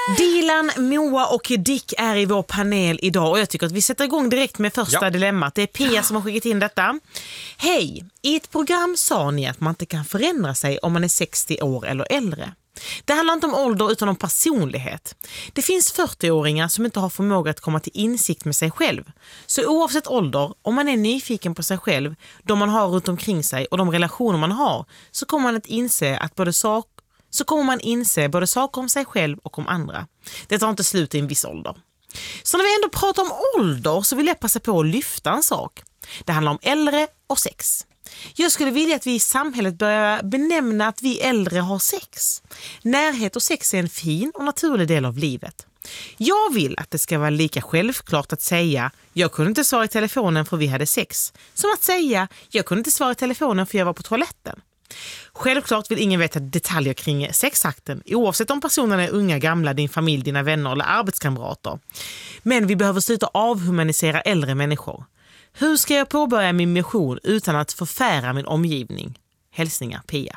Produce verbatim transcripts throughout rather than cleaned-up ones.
Dilan, Moa och Dick är i vår panel idag och jag tycker att vi sätter igång direkt med första ja. dilemmat. Det är Pia som har skickat in detta. Hej, i ett program sa ni att man inte kan förändra sig om man är sextio år eller äldre. Det handlar inte om ålder utan om personlighet. Det finns fyrtio-åringar som inte har förmåga att komma till insikt med sig själv. Så oavsett ålder, om man är nyfiken på sig själv, de man har runt omkring sig och de relationer man har, så kommer man att inse att både sak så kommer man inse både saker om sig själv och om andra. Det tar inte slut i en viss ålder. Så när vi ändå pratar om ålder så vill jag passa på att lyfta en sak. Det handlar om äldre och sex. Jag skulle vilja att vi i samhället börjar benämna att vi äldre har sex. Närhet och sex är en fin och naturlig del av livet. Jag vill att det ska vara lika självklart att säga jag kunde inte svara i telefonen för vi hade sex, som att säga jag kunde inte svara i telefonen för jag var på toaletten. Självklart vill ingen veta detaljer kring sexakten, oavsett om personerna är unga, gamla, din familj, dina vänner eller arbetskamrater. Men vi behöver sluta avhumanisera äldre människor. Hur ska jag påbörja min mission utan att förfära min omgivning? Hälsningar, Pia.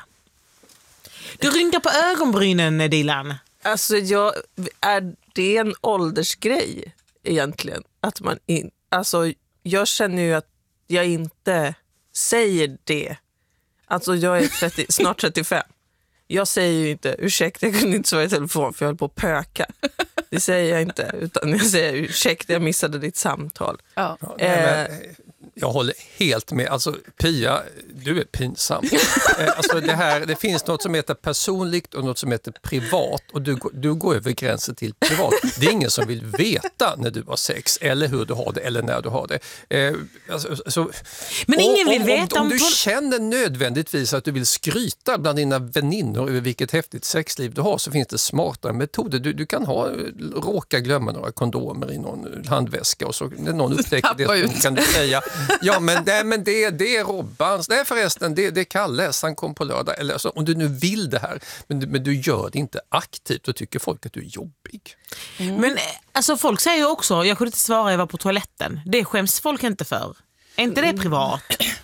Du rynkar på ögonbrynen, Dilan. Alltså, jag, är det en åldersgrej egentligen? Att man in, alltså, jag känner ju att jag inte säger det. Alltså, jag är trettio, snart trettiofem. Jag säger ju inte, ursäkta, jag kunde inte svara i telefon för jag höll på att pöka. Det säger jag inte, utan jag säger ursäkta, jag missade ditt samtal. Ja. Ja, nej, men, jag håller helt med. Alltså, Pia, du är pinsam. alltså, det, här, det finns något som heter personligt och något som heter privat. Och du, du går över gränsen till privat. Det är ingen som vill veta när du har sex eller hur du har det eller när du har det. Eh, alltså, så, men ingen om, vill veta om, om, om du tol- känner nödvändigtvis att du vill skryta bland dina väninnor över vilket häftigt sexliv du har, så finns det smartare metoder. Du, du kan ha, råka glömma några kondomer i någon handväska och så när någon upptäcker det så kan du säga ja, men det, men det, det är Robbans. Nej, förresten, det, det är Kalles. Han kom på lördag. Eller så, om du nu vill det här, men du, men du gör det inte aktivt, då tycker folk att du är jobbig. Mm. Men alltså, folk säger ju också, jag kunde inte svara, jag var på toaletten. Det skäms folk inte för. Är inte det privat?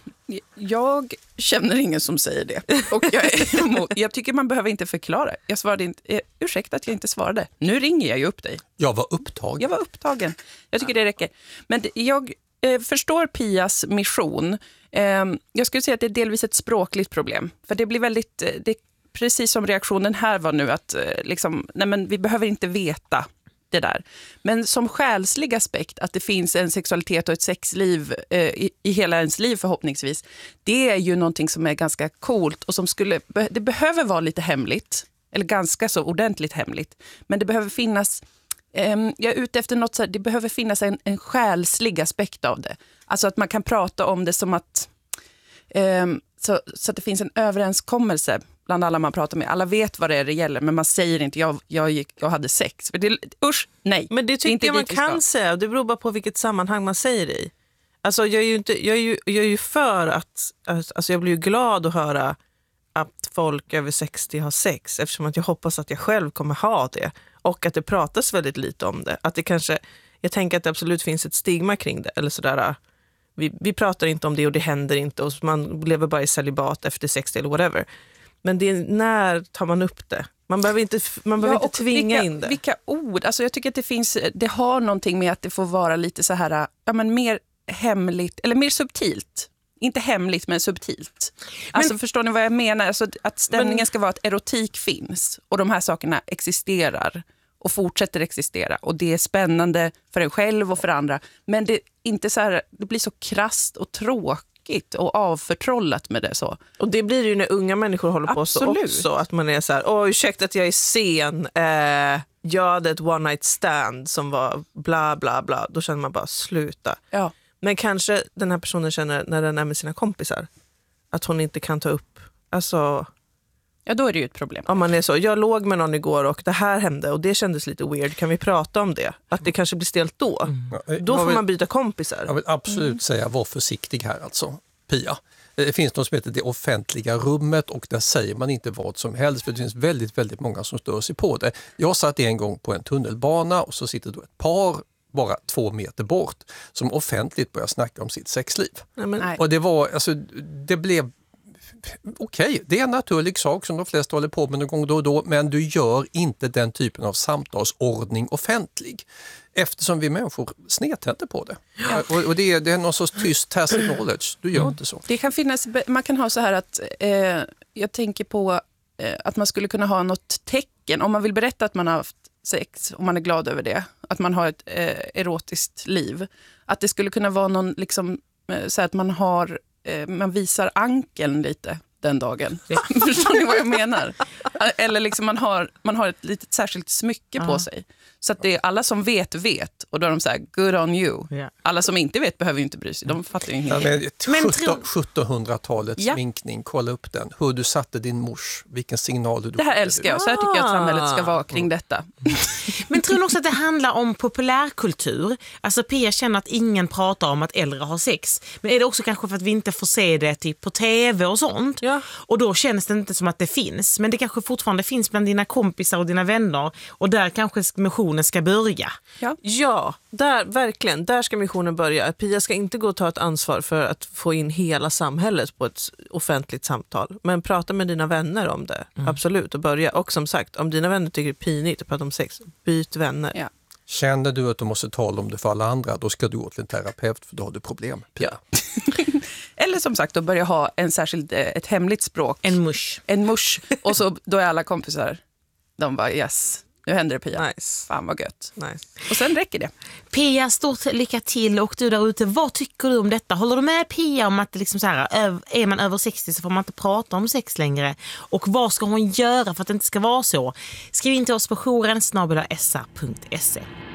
Jag känner ingen som säger det. Och jag, är emot. Jag tycker man behöver inte förklara. Jag svarade inte, eh, ursäkta att jag inte svarade. Nu ringer jag ju upp dig. Jag var upptagen. Jag var upptagen. Jag tycker det räcker. Men det, jag eh, förstår Pias mission. Eh, jag skulle säga att det är delvis ett språkligt problem. För det blir väldigt, eh, det är precis som reaktionen här var nu. Att eh, liksom, nej men vi behöver inte veta det där. Men som själslig aspekt, att det finns en sexualitet och ett sexliv eh, i, i hela ens liv förhoppningsvis, det är ju någonting som är ganska coolt och som skulle, det behöver vara lite hemligt, eller ganska så ordentligt hemligt, men det behöver finnas, eh, jag är ute efter något så här, det behöver finnas en, en själslig aspekt av det. Alltså att man kan prata om det som att eh, så, så att det finns en överenskommelse bland alla man pratar med. Alla vet vad det är det gäller, men man säger inte jag, jag, gick, jag hade sex. För det, usch, nej. Men det tycker det inte jag man kan säga. Det beror bara på vilket sammanhang man säger det i. Alltså jag är ju, inte, jag är ju, jag är ju för att, alltså jag blir ju glad att höra att folk över sextio har sex, eftersom att jag hoppas att jag själv kommer ha det. Och att det pratas väldigt lite om det. Att det kanske, jag tänker att det absolut finns ett stigma kring det. Eller sådär, vi, vi pratar inte om det och det händer inte. Och man lever bara i celibat efter sextio eller whatever. Men det är, när tar man upp det? Man behöver inte, man behöver ja, inte tvinga vilka, in det. Vilka ord? Alltså jag tycker att det finns, det har någonting med att det får vara lite så här, ja men mer hemligt, eller mer subtilt. Inte hemligt, men subtilt. Alltså men, förstår ni vad jag menar? Alltså att stämningen men, ska vara att erotik finns och de här sakerna existerar och fortsätter existera. Och det är spännande för en själv och för andra. Men det, är inte så här, det blir så krasst och tråkigt och avförtrollat med det så. Och det blir ju när unga människor håller på så också. Att man är så här, åh ursäkta att jag är sen. Eh, jag hade ett one night stand som var bla bla bla. Då känner man bara sluta. Ja. Men kanske den här personen känner när den är med sina kompisar att hon inte kan ta upp. Alltså... Ja, då är det ju ett problem. Om man är så, jag låg med någon igår och det här hände och det kändes lite weird. Kan vi prata om det? Att det kanske blir stelt då. Mm. Då får vill, man byta kompisar. Jag vill absolut mm. säga, var försiktig här alltså, Pia. Det finns något som heter det offentliga rummet och där säger man inte vad som helst för det finns väldigt, väldigt många som stör sig på det. Jag satt en gång på en tunnelbana och så sitter då ett par bara två meter bort som offentligt börjar snacka om sitt sexliv. Nej, men, och det var, alltså, det blev okej, okay, det är en naturlig sak som de flesta håller på med någon gång då och då, men du gör inte den typen av samtalsordning offentlig. Eftersom vi människor snedtänder på det. Ja. Och, och det, är, det är någon sorts tyst tacit knowledge. Du gör mm. inte så. Det kan finnas, man kan ha så här att, eh, jag tänker på eh, att man skulle kunna ha något tecken, om man vill berätta att man har haft sex, om man är glad över det, att man har ett eh, erotiskt liv. Att det skulle kunna vara någon, liksom, eh, så att man har, eh, man visar ankeln lite den dagen. Förstår ni vad jag menar? Eller liksom man har, man har ett litet särskilt smycke uh-huh. på sig. Så att det är alla som vet, vet. Och då är de så här, good on you. Yeah. Alla som inte vet behöver ju inte bry sig. De fattar ju ingenting. Ja, sjuttonhundratalets ja. sminkning, kolla upp den. Hur du satte din mors, vilken signal du... Det här älskar jag. Så här tycker jag att samhället ska vara kring detta. Men tror du också att det handlar om populärkultur? Alltså Pia känner att ingen pratar om att äldre har sex. Men är det också kanske för att vi inte får se det typ på tv och sånt? Ja. Och då känns det inte som att det finns. Men det kanske fortfarande finns bland dina kompisar och dina vänner. Och där kanske missionen ska börja. Ja, ja där, verkligen. Där ska missionen börja. Pia ska inte gå och ta ett ansvar för att få in hela samhället på ett offentligt samtal. Men prata med dina vänner om det. Mm. Absolut, och börja. Och som sagt, om dina vänner tycker det är pinigt att prata om sex, byt vänner. Ja. Känner du att du måste tala om det för alla andra, då ska du gå till en terapeut för då har du problem. Pia. Ja. Eller som sagt, då börja ha en särskild, ett hemligt språk. En mush. En mush. Och så då är alla kompisar, de bara yes, nu händer det Pia. Nice. Fan vad gött. Nice. Och sen räcker det. Pia, stort lycka till. Och du där ute, vad tycker du om detta? Håller du med Pia om att det liksom så här, är man över sextio så får man inte prata om sex längre? Och vad ska hon göra för att det inte ska vara så? Skriv in till oss på jouren snabel-a s a punkt se.